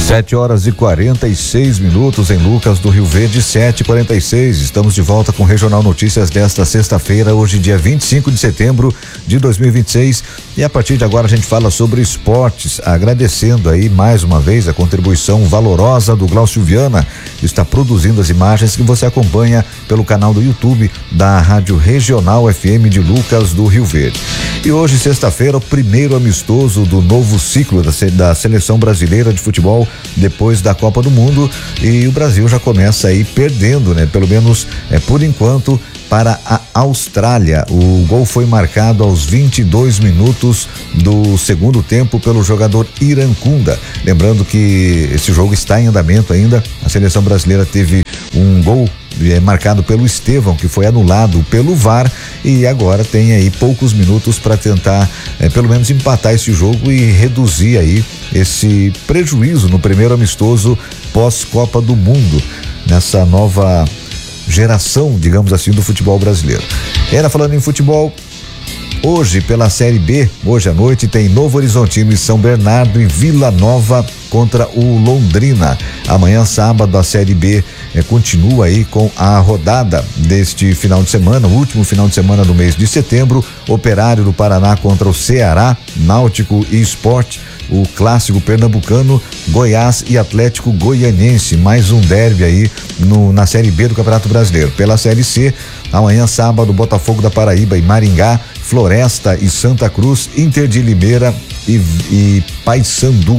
7h46 em Lucas do Rio Verde, 7h46. Estamos de volta com o Regional Notícias desta sexta-feira, hoje dia 25 de setembro de 2026. E a partir de agora a gente fala sobre esportes, agradecendo aí mais uma vez a contribuição valorosa do Glaucio Viana, que está produzindo as imagens que você acompanha pelo canal do YouTube da Rádio Regional FM de Lucas do Rio Verde. E hoje, sexta-feira, o primeiro amistoso do novo ciclo da Seleção Brasileira de Futebol depois da Copa do Mundo, e o Brasil já começa aí perdendo, né? Pelo menos por enquanto, para a Austrália. O gol foi marcado aos 22 minutos do segundo tempo pelo jogador Irancunda. Lembrando que esse jogo está em andamento ainda. A seleção brasileira teve um gol marcado pelo Estevão, que foi anulado pelo VAR, e agora tem aí poucos minutos para tentar pelo menos empatar esse jogo e reduzir aí esse prejuízo no primeiro amistoso pós-Copa do Mundo, nessa nova geração, digamos assim, do futebol brasileiro. Era falando em futebol, hoje pela Série B, hoje à noite tem Novo Horizontino e São Bernardo e Vila Nova contra o Londrina. Amanhã, sábado, a Série B continua aí com a rodada deste final de semana, o último final de semana do mês de setembro. Operário do Paraná contra o Ceará, Náutico e Sport, o clássico pernambucano, Goiás e Atlético Goianiense, mais um derby aí na Série B do Campeonato Brasileiro. Pela Série C, amanhã, sábado, Botafogo da Paraíba e Maringá, Floresta e Santa Cruz, Inter de Limeira e Paysandu.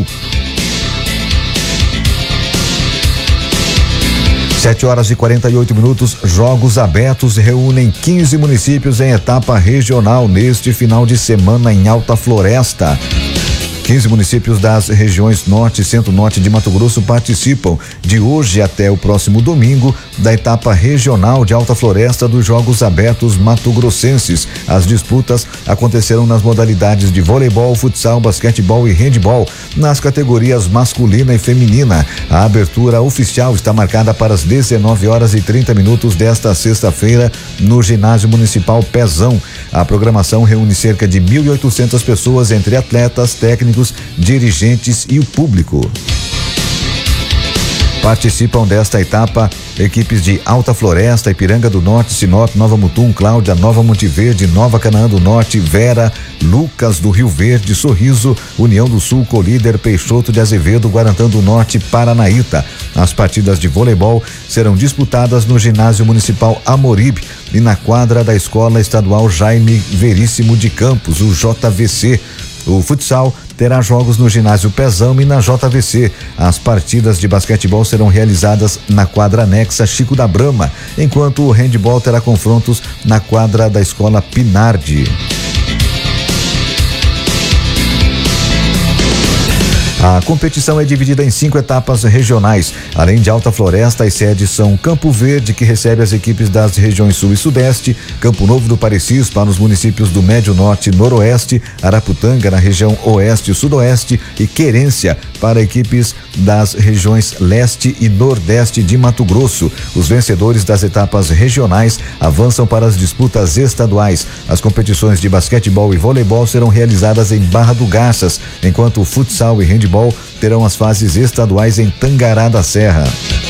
7h48, jogos abertos reúnem 15 municípios em etapa regional neste final de semana em Alta Floresta. 15 municípios das regiões Norte e Centro-Norte de Mato Grosso participam de hoje até o próximo domingo da etapa regional de Alta Floresta dos Jogos Abertos Mato-Grossenses. As disputas acontecerão nas modalidades de voleibol, futsal, basquetebol e handebol, nas categorias masculina e feminina. A abertura oficial está marcada para as 19h30 desta sexta-feira no Ginásio Municipal Pezão. A programação reúne cerca de 1.800 pessoas, entre atletas, técnicos, dirigentes e o público. Participam desta etapa equipes de Alta Floresta, Ipiranga do Norte, Sinop, Nova Mutum, Cláudia, Nova Monte Verde, Nova Canaã do Norte, Vera, Lucas do Rio Verde, Sorriso, União do Sul, Colíder, Peixoto de Azevedo, Guarantã do Norte, Paranaíta. As partidas de voleibol serão disputadas no Ginásio Municipal Amoríbe e na quadra da Escola Estadual Jaime Veríssimo de Campos, o JVC. O futsal terá jogos no Ginásio Pezão e na JVC. As partidas de basquetebol serão realizadas na quadra anexa Chico da Brama, enquanto o handebol terá confrontos na quadra da Escola Pinardi. A competição é dividida em 5 etapas regionais. Além de Alta Floresta, as sedes são Campo Verde, que recebe as equipes das regiões Sul e Sudeste, Campo Novo do Parecis para os municípios do Médio Norte e Noroeste, Araputanga na região Oeste e Sudoeste e Querência para equipes das regiões Leste e Nordeste de Mato Grosso. Os vencedores das etapas regionais avançam para as disputas estaduais. As competições de basquetebol e voleibol serão realizadas em Barra do Garças, enquanto o futsal e handebol terão as fases estaduais em Tangará da Serra.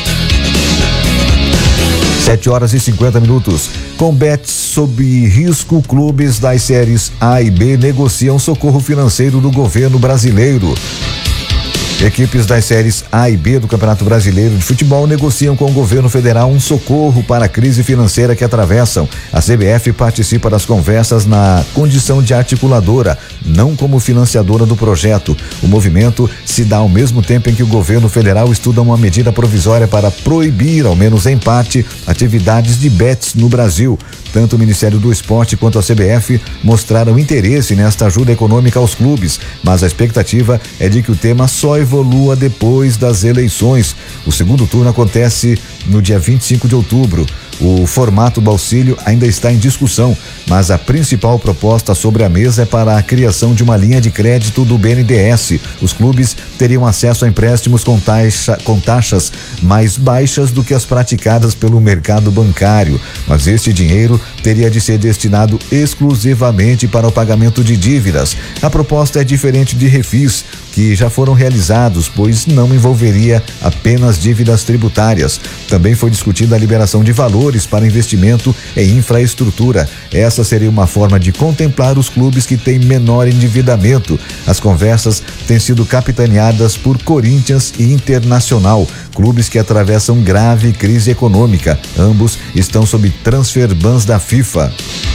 7h50. Com bets sob risco, clubes das séries A e B negociam socorro financeiro do governo brasileiro. Equipes das séries A e B do Campeonato Brasileiro de Futebol negociam com o governo federal um socorro para a crise financeira que atravessam. A CBF participa das conversas na condição de articuladora, não como financiadora do projeto. O movimento se dá ao mesmo tempo em que o governo federal estuda uma medida provisória para proibir, ao menos em parte, atividades de bets no Brasil. Tanto o Ministério do Esporte quanto a CBF mostraram interesse nesta ajuda econômica aos clubes, mas a expectativa é de que o tema só evolua depois das eleições. O segundo turno acontece no dia 25 de outubro. O formato do auxílio ainda está em discussão, mas a principal proposta sobre a mesa é para a criação de uma linha de crédito do BNDES. Os clubes teriam acesso a empréstimos com taxas mais baixas do que as praticadas pelo mercado bancário, mas este dinheiro teria de ser destinado exclusivamente para o pagamento de dívidas. A proposta é diferente de refis, que já foram realizados, pois não envolveria apenas dívidas tributárias. Também foi discutida a liberação de valores para investimento em infraestrutura. Essa seria uma forma de contemplar os clubes que têm menor endividamento. As conversas têm sido capitaneadas por Corinthians e Internacional, clubes que atravessam grave crise econômica. Ambos estão sob transfer bans da FIFA.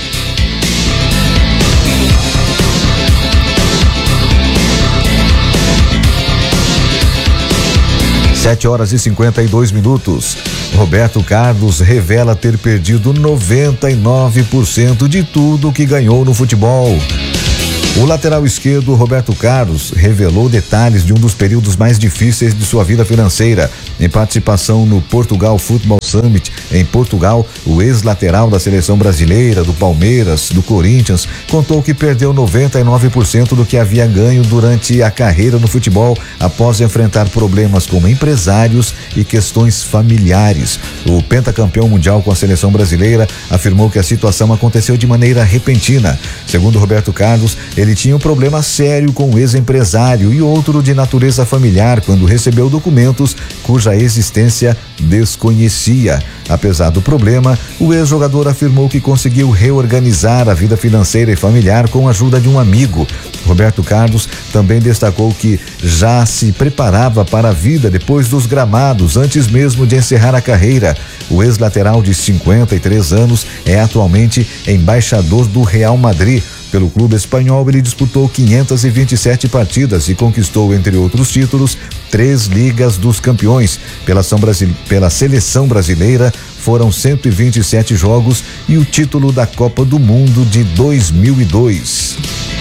7h52. Roberto Carlos revela ter perdido 99% de tudo que ganhou no futebol. O lateral esquerdo Roberto Carlos revelou detalhes de um dos períodos mais difíceis de sua vida financeira. Em participação no Portugal Football Summit em Portugal, o ex-lateral da seleção brasileira, do Palmeiras, do Corinthians, contou que perdeu 99% do que havia ganho durante a carreira no futebol após enfrentar problemas como empresários e questões familiares. O pentacampeão mundial com a seleção brasileira afirmou que a situação aconteceu de maneira repentina. Segundo Roberto Carlos, ele tinha um problema sério com o ex-empresário e outro de natureza familiar quando recebeu documentos cuja existência desconhecia. Apesar do problema, o ex-jogador afirmou que conseguiu reorganizar a vida financeira e familiar com a ajuda de um amigo. Roberto Carlos também destacou que já se preparava para a vida depois dos gramados, antes mesmo de encerrar a carreira. O ex-lateral de 53 anos é atualmente embaixador do Real Madrid. Pelo clube espanhol, ele disputou 527 partidas e conquistou, entre outros títulos, 3 Ligas dos Campeões. Pela seleção brasileira, foram 127 jogos e o título da Copa do Mundo de 2002.